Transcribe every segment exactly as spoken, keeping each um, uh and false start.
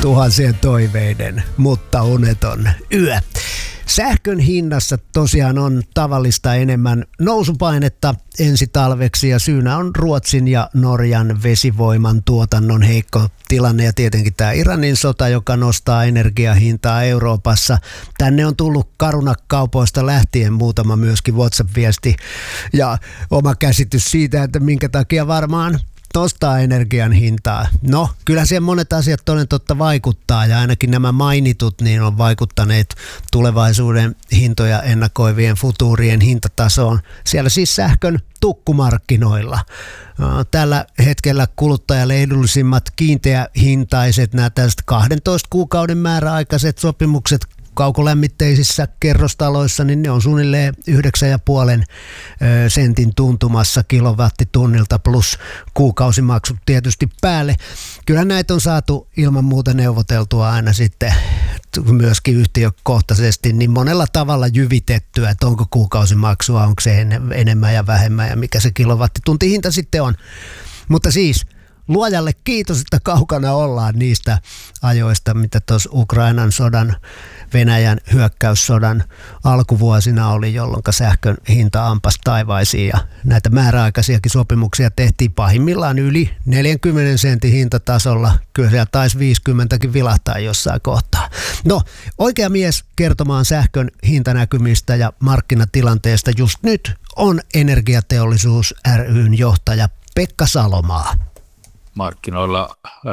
tuhansien toiveiden, mutta uneton yö. Sähkön hinnassa tosiaan on tavallista enemmän nousupainetta ensi talveksi ja syynä on Ruotsin ja Norjan vesivoiman tuotannon heikko tilanne ja tietenkin tämä Iranin sota, joka nostaa energiahintaa Euroopassa. Tänne on tullut Caruna-kaupoista lähtien muutama myöskin WhatsApp-viesti ja oma käsitys siitä, että minkä takia varmaan nostaa energian hintaa. No, kyllä siihen monet asiat toden totta vaikuttaa ja ainakin nämä mainitut niin on vaikuttaneet tulevaisuuden hintoja ennakoivien futuurien hintatasoon. Siellä siis sähkön tukkumarkkinoilla. Tällä hetkellä kuluttajalle edullisimmat kiinteähintaiset nämä tällaiset kahdentoista kuukauden määräaikaiset sopimukset kaukolämmitteisissä kerrostaloissa, niin ne on suunnilleen yhdeksän pilkku viisi sentin tuntumassa kilowattitunnilta plus kuukausimaksut tietysti päälle. Kyllä näitä on saatu ilman muuta neuvoteltua aina sitten myöskin yhtiökohtaisesti niin monella tavalla jyvitettyä, että onko kuukausimaksua, onko se enemmän ja vähemmän ja mikä se kilowattituntihinta sitten on. Mutta siis luojalle kiitos, että kaukana ollaan niistä ajoista, mitä tuossa Ukrainan sodan, Venäjän hyökkäyssodan alkuvuosina oli, jolloin sähkön hinta ampas taivaisiin ja näitä määräaikaisiakin sopimuksia tehtiin pahimmillaan yli neljänkymmenen sentin hintatasolla. Kyllä siellä taisi viisikymmentäkin vilahtaa jossain kohtaa. No, oikea mies kertomaan sähkön hintanäkymistä ja markkinatilanteesta just nyt on Energiateollisuus ry:n johtaja Pekka Salomaa. Markkinoilla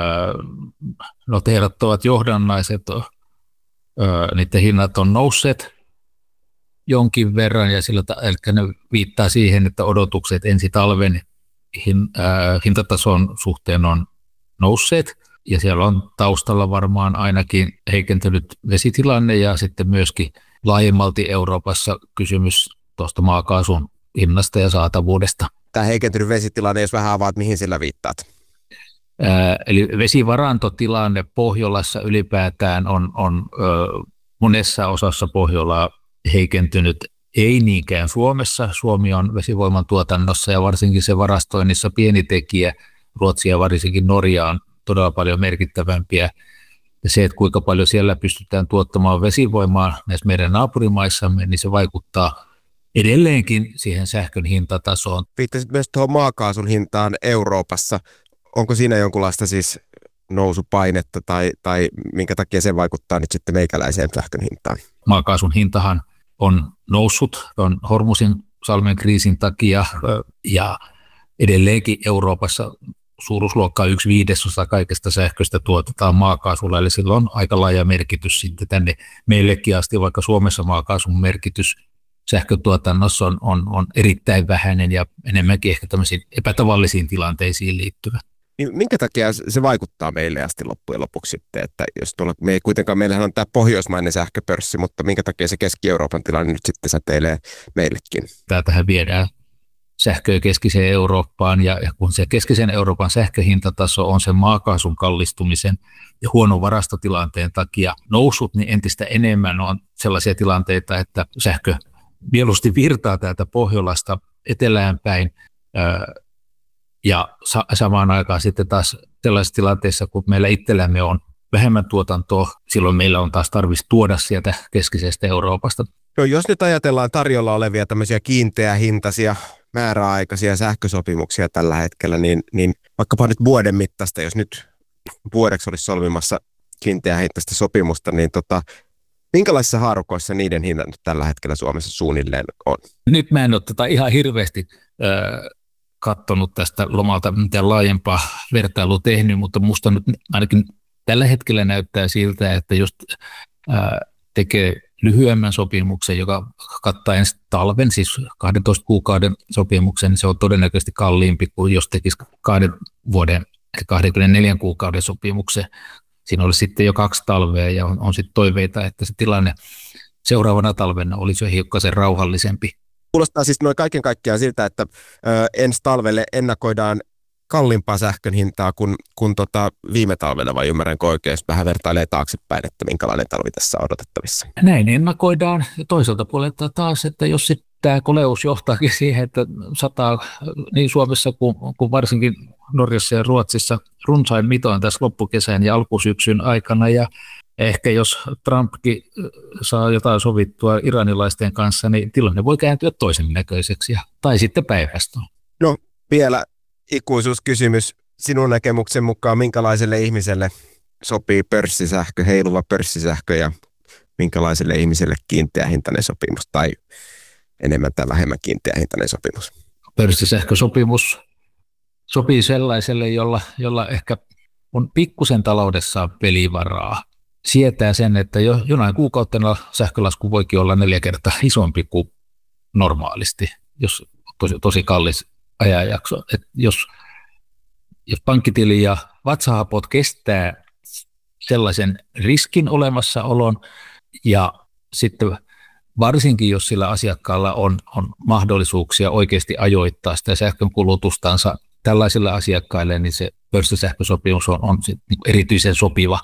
noteerattavat johdannaiset, niiden hinnat on nousseet jonkin verran ja sillä eli ne viittaa siihen, että odotukset ensi talven hintatason suhteen on nousseet ja siellä on taustalla varmaan ainakin heikentynyt vesitilanne ja sitten myöskin laajemmalti Euroopassa kysymys tuosta maakaasun hinnasta ja saatavuudesta. Tämä heikentynyt vesitilanne, jos vähän avaat, mihin sillä viittaat? Eli vesivarantotilanne Pohjolassa ylipäätään on, on ö, monessa osassa Pohjolaa heikentynyt, ei niinkään Suomessa. Suomi on vesivoiman tuotannossa ja varsinkin se varastoinnissa pieni tekijä. Ruotsi ja varsinkin Norja on todella paljon merkittävämpiä. Ja se, että kuinka paljon siellä pystytään tuottamaan vesivoimaa näissä meidän naapurimaissamme, niin se vaikuttaa edelleenkin siihen sähkön hintatasoon. Viittasit myös tuohon maakaasun hintaan Euroopassa. Onko siinä jonkunlaista siis nousupainetta tai, tai minkä takia se vaikuttaa nyt sitten meikäläiseen sähkön hintaan? Maakaasun hintahan on noussut on Hormusin salmen kriisin takia ja edelleenkin Euroopassa suuruusluokkaa yksi viidesosa kaikesta sähköstä tuotetaan maakaasulla, eli sillä on aika laaja merkitys sitten tänne meillekin asti, vaikka Suomessa maakaasun merkitys sähkötuotannossa on, on, on erittäin vähäinen ja enemmänkin ehkä tämmöisiin epätavallisiin tilanteisiin liittyvä. Niin minkä takia se vaikuttaa meille asti loppujen lopuksi sitten, että jos tuolla, me ei kuitenkaan, meillähän on tämä pohjoismainen sähköpörssi, mutta minkä takia se Keski-Euroopan tilanne nyt sitten säteilee meillekin? Täältähän viedään sähköä keskiseen Eurooppaan ja, ja kun se keskisen Euroopan sähköhintataso on sen maakaasun kallistumisen ja huonon varastotilanteen takia noussut, niin entistä enemmän on sellaisia tilanteita, että sähkö mieluusti virtaa täältä Pohjolasta etelään päin, ja samaan aikaan sitten taas sellaisissa tilanteissa, kun meillä itsellämme on vähemmän tuotantoa, silloin meillä on taas tarvitsisi tuoda sieltä keskisestä Euroopasta. No, jos nyt ajatellaan tarjolla olevia tämmöisiä kiinteähintaisia, määräaikaisia sähkösopimuksia tällä hetkellä, niin, niin vaikkapa nyt vuoden mittaista, jos nyt vuodeksi olisi solvimassa kiinteähintaista sopimusta, niin tota, minkälaisissa haarukoissa niiden hinnat nyt tällä hetkellä Suomessa suunnilleen on? Nyt mä en ole tätä ihan hirveästi äh, katsonut tästä lomalta mitään laajempaa vertailua tehnyt, mutta musta nyt ainakin tällä hetkellä näyttää siltä, että jos äh, tekee lyhyemmän sopimuksen, joka kattaa ensi talven, siis kahdentoista kuukauden sopimuksen, niin se on todennäköisesti kalliimpi kuin jos tekisi kahden vuoden, eli kaksikymmentäneljä kuukauden sopimuksen. Siinä olisi sitten jo kaksi talvea ja on, on sitten toiveita, että se tilanne seuraavana talvena olisi jo hiukkasen rauhallisempi. Kuulostaa siis noin kaiken kaikkiaan siltä, että ö, ensi talvelle ennakoidaan kalliimpaa sähkön hintaa kuin, kuin tota viime talvena, vai ymmärränkö oikein, jos vähän vertailee taaksepäin, että minkälainen talvi tässä on odotettavissa? Näin ennakoidaan. Ja toiselta puolelta taas, että jos sitten tämä koleus johtaakin siihen, että sataa niin Suomessa kuin, kuin varsinkin Norjassa ja Ruotsissa runsain mitoin tässä loppukesän ja alkusyksyn aikana, ja ehkä jos Trumpkin saa jotain sovittua iranilaisten kanssa, niin tilanne voi kääntyä toisen näköiseksi, tai sitten päinvastoin. No vielä ikuisuuskysymys. Sinun näkemyksen mukaan minkälaiselle ihmiselle sopii pörssisähkö, heiluva pörssisähkö, ja minkälaiselle ihmiselle kiinteähintainen sopimus tai enemmän tai vähemmän kiinteähintainen sopimus? Pörssisähkösopimus sopii sellaiselle, jolla, jolla ehkä on pikkusen taloudessaan pelivaraa. Sietää sen, että jo, jonain kuukautena sähkölasku voikin olla neljä kertaa isompi kuin normaalisti, jos tosi, tosi kallis ajanjakso. Et jos, jos pankkitili ja vatsahapot kestää sellaisen riskin olemassaolon, ja sitten varsinkin jos sillä asiakkaalla on, on mahdollisuuksia oikeasti ajoittaa sitä sähkön kulutustansa tällaisille asiakkaille, niin se pörssisähkösopimus on, on erityisen sopiva.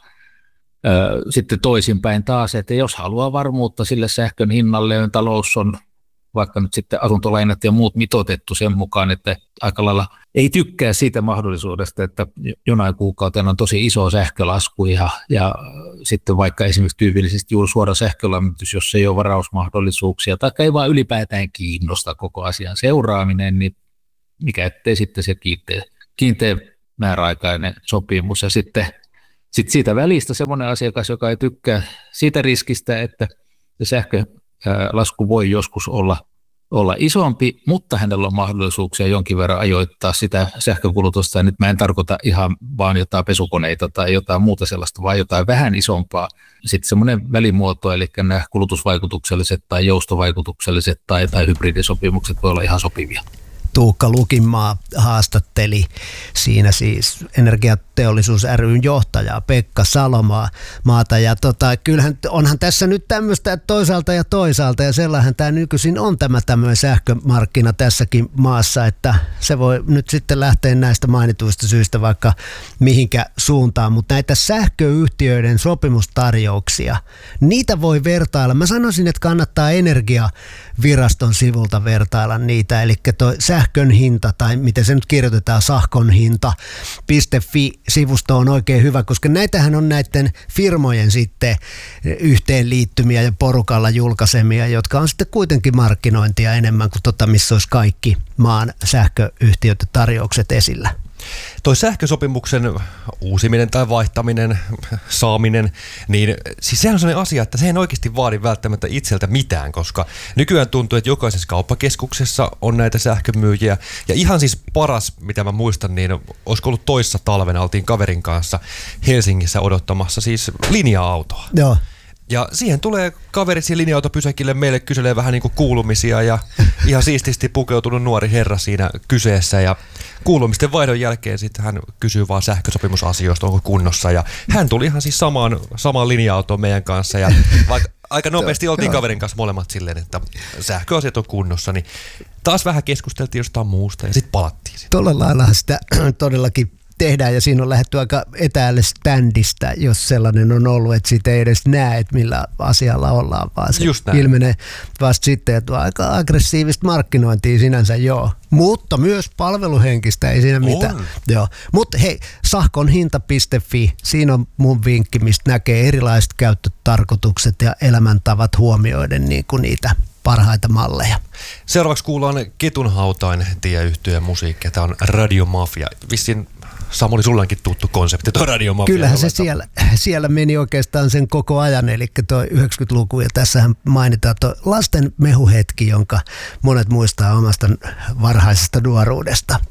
Sitten toisinpäin taas, että jos haluaa varmuutta sille sähkön hinnalle, niin talous on vaikka nyt sitten asuntolainat ja muut mitoitettu sen mukaan, että aika lailla ei tykkää siitä mahdollisuudesta, että jonain kuukautena on tosi iso sähkölasku ja, ja sitten vaikka esimerkiksi tyypillisesti juuri suora sähkölämmitys, jos ei ole varausmahdollisuuksia tai ei vaan ylipäätään kiinnosta koko asian seuraaminen, niin mikä ettei sitten se kiinteä, kiinteä määräaikainen sopimus. Ja sitten sit siitä välistä semmoinen asiakas, joka ei tykkää siitä riskistä, että se sähkölasku voi joskus olla, olla isompi, mutta hänellä on mahdollisuuksia jonkin verran ajoittaa sitä sähkökulutusta. Ja nyt mä en tarkoita ihan vaan jotain pesukoneita tai jotain muuta sellaista, vaan jotain vähän isompaa. Sitten semmoinen välimuoto, eli nämä kulutusvaikutukselliset tai joustovaikutukselliset tai, tai hybridisopimukset voi olla ihan sopivia. Tuukka Lukinmaa haastatteli siinä siis Energiateollisuus ry:n johtajaa Pekka Salomaa maata. Ja tota, kyllähän onhan tässä nyt tämmöistä toisaalta ja toisaalta, ja sellainen tämä nykyisin on tämä tämmöinen sähkömarkkina tässäkin maassa, että se voi nyt sitten lähteä näistä mainituista syistä vaikka mihinkä suuntaan, mutta näitä sähköyhtiöiden sopimustarjouksia, niitä voi vertailla. Mä sanoisin, että kannattaa Energiaviraston sivulta vertailla niitä, eli toi sähkön hinta, tai miten se nyt kirjoitetaan, sahkon hinta piste fi-sivusto on oikein hyvä, koska näitähän on näiden firmojen sitten yhteenliittymiä ja porukalla julkaisemia, jotka on sitten kuitenkin markkinointia enemmän kuin tota, missä olisi kaikki maan sähköyhtiöiden tarjoukset esillä. Toi sähkösopimuksen uusiminen tai vaihtaminen, saaminen, niin siis sehän on sellainen asia, että se ei oikeasti vaadi välttämättä itseltä mitään, koska nykyään tuntuu, että jokaisessa kauppakeskuksessa on näitä sähkömyyjiä. Ja ihan siis paras, mitä mä muistan, niin olisiko ollut toissa talvena, oltiin kaverin kanssa Helsingissä odottamassa siis linja-autoa. Joo. Ja siihen tulee kaveri siinä linja-autopysäkille meille kyselee vähän niin kuin kuulumisia ja ihan siististi pukeutunut nuori herra siinä kyseessä. Ja kuulumisten vaihdon jälkeen sitten hän kysyy vaan sähkösopimusasioista, onko kunnossa. Ja hän tuli ihan siis samaan, samaan linja-autoon meidän kanssa. Ja vaikka aika nopeasti oltiin kaverin kanssa molemmat silleen, että sähköasiat on kunnossa, niin taas vähän keskusteltiin jostain muusta ja sitten palattiin. Tuolla lailla sitä todellakin tehdään, ja siinä on lähdetty aika etäälle standista, jos sellainen on ollut, että siitä ei edes näe, että millä asialla ollaan, vaan se ilmenee vasta sitten, että on aika aggressiivista markkinointia sinänsä, joo. Mutta myös palveluhenkistä, ei siinä mitään. Joo. Mutta hei, sahkonhinta piste fi, siinä on mun vinkki, mistä näkee erilaiset käyttötarkoitukset ja elämäntavat huomioiden niin kuin niitä parhaita malleja. Seuraavaksi kuullaan Ketunhautain tieyhtyeen musiikkia. Tämä on Radio Mafia. Vissiin Samuli, sullankin tuttu konsepti, tuo Radio Mafia. Kyllähän se siellä, siellä meni oikeastaan sen koko ajan, eli tuo yhdeksänkymmentäluku, ja tässähän mainitaan tuo lasten mehuhetki, jonka monet muistaa omasta varhaisesta nuoruudesta.